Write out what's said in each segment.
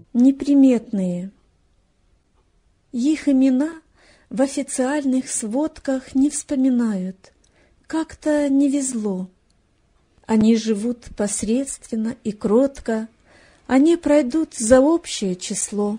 неприметные. Их имена в официальных сводках не вспоминают, как-то не везло. Они живут посредственно и кротко, они пройдут за общее число.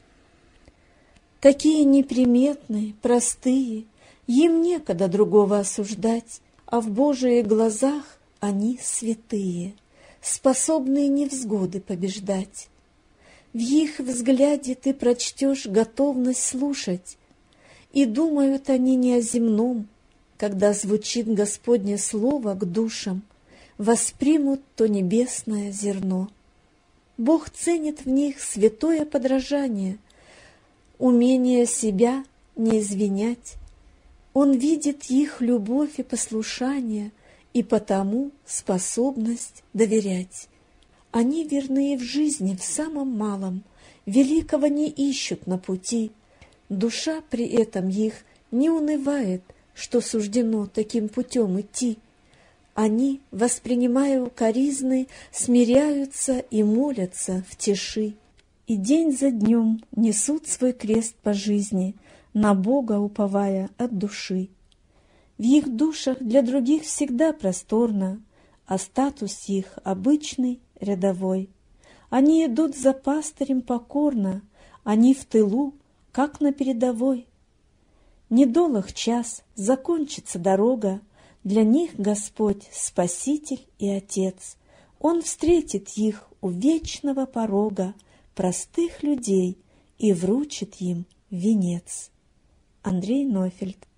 Такие неприметные, простые, им некогда другого осуждать, а в Божиих глазах они святые, способные невзгоды побеждать. В их взгляде ты прочтешь готовность слушать, и думают они не о земном, когда звучит Господне слово к душам, воспримут то небесное зерно. Бог ценит в них святое подражание, умение себя не извинять. Он видит их любовь и послушание, и потому способность доверять. Они верны в жизни в самом малом, великого не ищут на пути. Душа при этом их не унывает, что суждено таким путем идти. Они, воспринимая укоризны, смиряются и молятся в тиши. И день за днем несут свой крест по жизни, на Бога уповая от души. В их душах для других всегда просторно, а статус их обычный, рядовой. Они идут за пастырем покорно, они в тылу, как на передовой. Недолг час, закончится дорога, для них Господь — Спаситель и Отец. Он встретит их у вечного порога, простых людей, и вручит им венец. Андрей Нофельд.